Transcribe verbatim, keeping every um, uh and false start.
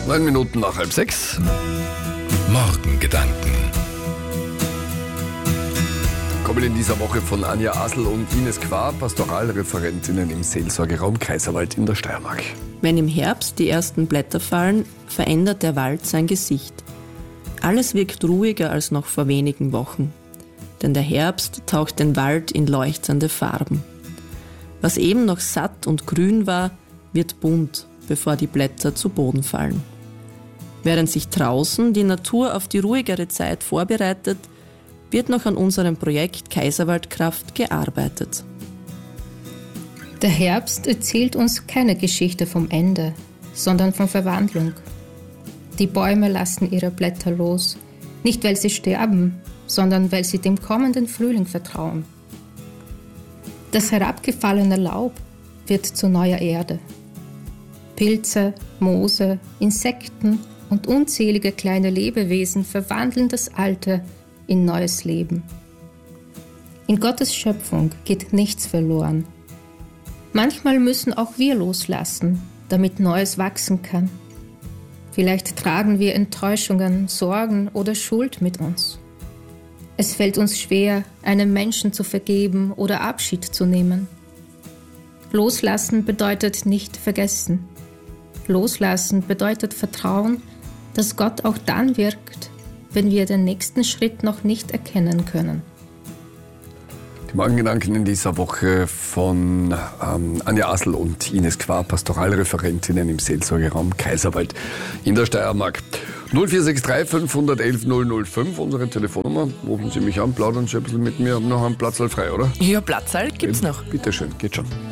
Neun Minuten nach halb sechs. Morgengedanken. Kommen in dieser Woche von Anja Asl und Ines Qua, Pastoralreferentinnen im Seelsorgeraum Kaiserwald in der Steiermark. Wenn im Herbst die ersten Blätter fallen, verändert der Wald sein Gesicht. Alles wirkt ruhiger als noch vor wenigen Wochen. Denn der Herbst taucht den Wald in leuchtende Farben. Was eben noch satt und grün war, wird bunt, bevor die Blätter zu Boden fallen. Während sich draußen die Natur auf die ruhigere Zeit vorbereitet, wird noch an unserem Projekt Kaiserwaldkraft gearbeitet. Der Herbst erzählt uns keine Geschichte vom Ende, sondern von Verwandlung. Die Bäume lassen ihre Blätter los, nicht weil sie sterben, sondern weil sie dem kommenden Frühling vertrauen. Das herabgefallene Laub wird zu neuer Erde. Pilze, Moose, Insekten und unzählige kleine Lebewesen verwandeln das Alte in neues Leben. In Gottes Schöpfung geht nichts verloren. Manchmal müssen auch wir loslassen, damit Neues wachsen kann. Vielleicht tragen wir Enttäuschungen, Sorgen oder Schuld mit uns. Es fällt uns schwer, einem Menschen zu vergeben oder Abschied zu nehmen. Loslassen bedeutet nicht vergessen. Loslassen bedeutet Vertrauen, dass Gott auch dann wirkt, wenn wir den nächsten Schritt noch nicht erkennen können. Die Morgengedanken in dieser Woche von ähm, Anja Asl und Ines Qua, Pastoralreferentinnen im Seelsorgeraum Kaiserwald in der Steiermark. null vier sechs drei fünf eins eins null null fünf, unsere Telefonnummer. Rufen Sie mich an, plaudern Sie ein bisschen mit mir. Haben noch einen Platzl frei, oder? Ja, Platzl gibt's noch. Bitte schön, geht schon.